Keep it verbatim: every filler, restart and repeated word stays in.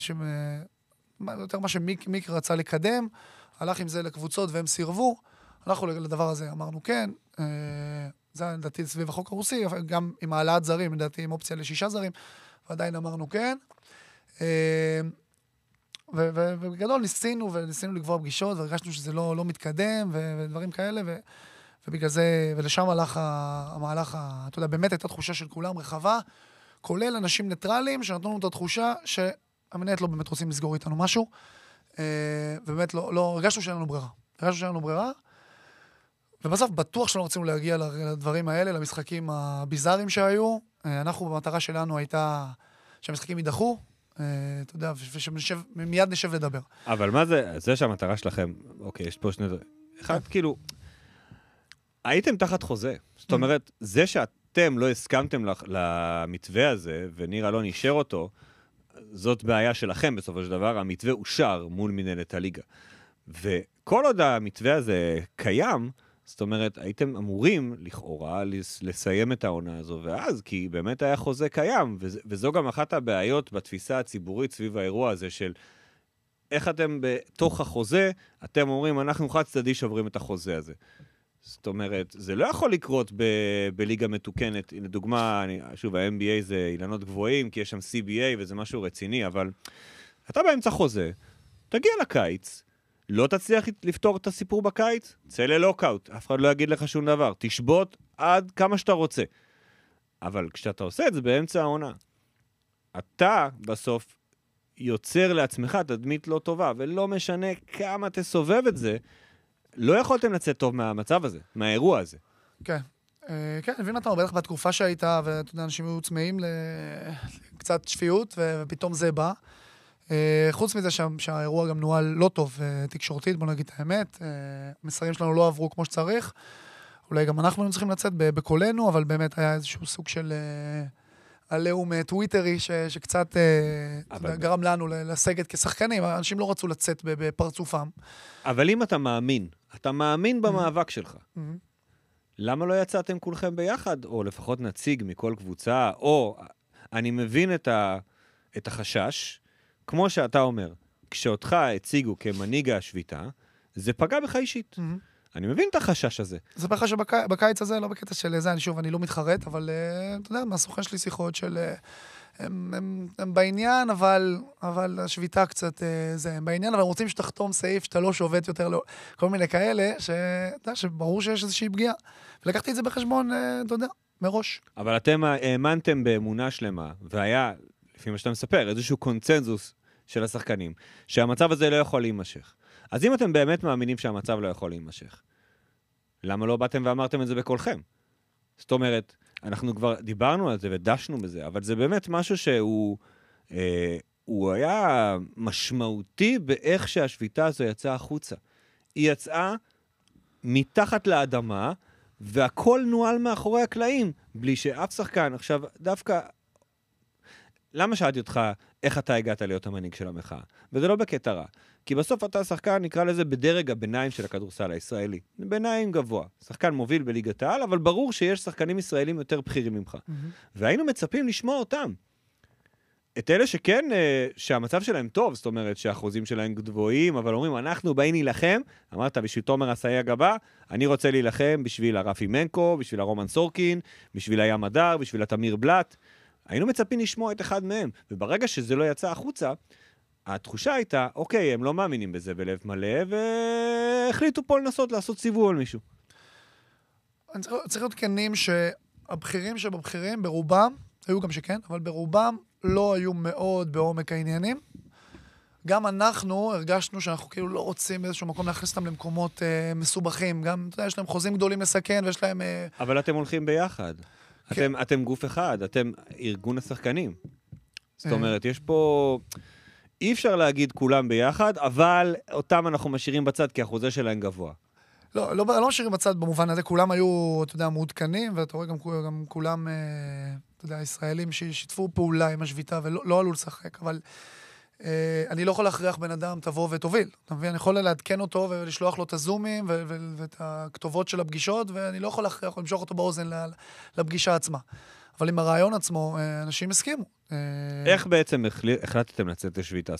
יותר מה שמיק מיק רצה לקדם, הלך עם זה לקבוצות והם סירבו, הלכנו לדבר הזה, אמרנו כן, זה לדעתי סביב החוק הרוסי, גם עם העלאת זרים, לדעתי עם אופציה לשישה זרים, ועדיין אמרנו כן. ובגדול ניסינו, וניסינו לקבוע פגישות, והרגשנו שזה לא מתקדם, ודברים כאלה, ובגלל זה, ולשם הלך המהלך, אתה יודע, באמת הייתה תחושה של כולם רחבה, כולל אנשים ניטרליים, שנתנו לנו את התחושה שהמנהלת לא באמת רוצים לסגור איתנו משהו, ובאמת לא, הרגשנו שאין לנו ברירה. הרגשנו שאין לנו ברירה, ובסוף בטוח שלא רצינו להגיע לדברים האלה, למשחקים הביזאריים שהיו. אנחנו, במטרה שלנו הייתה שהמשחקים יידחו, אתה יודע, ומיד נשב לדבר. אבל מה זה, זה שהמטרה שלכם, אוקיי, יש פה שני דברים. אחד, כאילו, הייתם תחת חוזה. זאת אומרת, זה שאתם לא הסכמתם למתווה הזה, וניר אלון אישר אותו, זאת בעיה שלכם בסופו של דבר, המתווה אושר מול מנהלת הליגה. וכל עוד המתווה הזה קיים, זאת אומרת, הייתם אמורים לכאורה לסיים את העונה הזו, ואז, כי באמת היה חוזה קיים, וזו גם אחת הבעיות בתפיסה הציבורית סביב האירוע הזה של איך אתם בתוך החוזה, אתם אומרים, אנחנו חד צדדי שעוברים את החוזה הזה. זאת אומרת, זה לא יכול לקרות ב- בליגה מתוקנת. לדוגמה, אני, שוב, ה-אם בי איי זה אילנות גבוהים, כי יש שם סי בי איי וזה משהו רציני, אבל אתה באמצע חוזה, תגיע לקיץ, לא תצליח לפתור את הסיפור בקיץ, צא ללוקאוט, אף אחד לא יגיד לך שום דבר, תשבות עד כמה שאתה רוצה. אבל כשאתה עושה את זה באמצע העונה, אתה בסוף יוצר לעצמך תדמית לא טובה, ולא משנה כמה תסובב את זה, לא יכולתם לצאת טוב מהמצב הזה, מהאירוע הזה. כן. כן, הבין אתה, בטח בתקופה שהייתה, ואתה יודע, אנשים היו צמאים לקצת שפיות, ופתאום זה בא. חוץ מזה שהאירוע גם נועל לא טוב תקשורתית, בוא נגיד את האמת. המסרים שלנו לא עברו כמו שצריך. אולי גם אנחנו צריכים לצאת בקולנו, אבל באמת היה איזשהו סוג של עליהום טוויטרי, שקצת גרם לנו לסגת כשחקנים. אנשים לא רצו לצאת בפרצופם. אבל אם אתה מאמין, אתה מאמין במאבק שלך, למה לא יצאתם כולכם ביחד? או לפחות נציג מכל קבוצה, או אני מבין את, ה, את החשש, כמו שאתה אומר, כשאותך הציגו כמנהיג השביתה, זה פגע בך אישית. אני מבין את החשש הזה. זה פגע שבקיץ הזה, לא בקטע של זה, אני שוב, אני לא מתחרט, אבל אתה יודע, מהסוכן שלי שיחות של... הם, הם, הם בעניין, אבל, אבל השביתה קצת זה, הם בעניין, אבל רוצים שתחתום סעיף שאתה לא שובת יותר, לא, כל מיני כאלה, שאתה, שברור שיש איזושהי פגיעה. ולקחתי את זה בחשבון, אתה יודע, מראש. אבל אתם האמנתם באמונה שלמה, והיה, לפי מה שאתה מספר, איזשהו קונצנזוס של השחקנים, שהמצב הזה לא יכול להימשך. אז אם אתם באמת מאמינים שהמצב לא יכול להימשך, למה לא באתם ואמרתם את זה בקולכם? זאת אומרת, אנחנו כבר דיברנו על זה ודשנו בזה, אבל זה באמת משהו שהוא אה, הוא היה משמעותי באיך שהשביתה הזו יצאה החוצה. היא יצאה מתחת לאדמה, והכל נועל מאחורי הקלעים, בלי שאף שחקן. עכשיו, דווקא, למה שאלתי אותך איך אתה הגעת להיות המנהיג של המחאה? וזה לא בקטע רע. כי בסוף אתה שחקן, נקרא לזה בדרג הביניים של הכדורסל הישראלי. ביניים גבוה. שחקן מוביל בליגת העל, אבל ברור שיש שחקנים ישראלים יותר בכירים ממך. Mm-hmm. והיינו מצפים לשמוע אותם. את אלה שכן, שהמצב שלהם טוב, זאת אומרת שהאחוזים שלהם גבוהים, אבל אומרים, אנחנו באים להילחם, אמרת, בשביל תומר עשאי הגבה, אני רוצה להילחם בשביל הרפי מנקו, בשביל הרומן סורקין, בשביל הים הדר, בשביל התמיר בלט. היינו מצפים לשמוע את אחד מהם. וברגע שזה לא יצא החוצה, התחושה הייתה, אוקיי, הם לא מאמינים בזה בלב מלא, והחליטו פה לנסות לעשות סיבוב על מישהו. אני צריך, צריך להיות כנים שהבכירים שבבכירים, ברובם, היו גם שכן, אבל ברובם לא היו מאוד בעומק העניינים. גם אנחנו הרגשנו שאנחנו כאילו לא רוצים באיזשהו מקום להכניס אותם למקומות אה, מסובכים. גם, אתה יודע, יש להם חוזים גדולים לסכן, ויש להם... אה... אבל אתם הולכים ביחד. כן. אתם, אתם גוף אחד, אתם ארגון השחקנים. זאת אומרת, יש פה... אי אפשר להגיד כולם ביחד, אבל אותם אנחנו משאירים בצד, כי החוזה שלהם גבוה. לא, לא, לא משאירים בצד במובן הזה, כולם היו, אתה יודע, מעודכנים, ואתה רואה גם, גם כולם, אתה יודע, ישראלים ששיתפו פעולה עם השביתה, ולא לא עלו לשחק, אבל אה, אני לא יכול להכריח בן אדם, תבוא ותוביל. אתה מבין? אני יכול לעדכן אותו ולשלוח לו את הזומים, ו- ו- ואת הכתובות של הפגישות, ואני לא יכול להכריח, למשוך אותו באוזן לפגישה עצמה. אבל עם הרעיון עצמו, אנשים הסכימו. איך בעצם החלטתם לצאת לשביתה?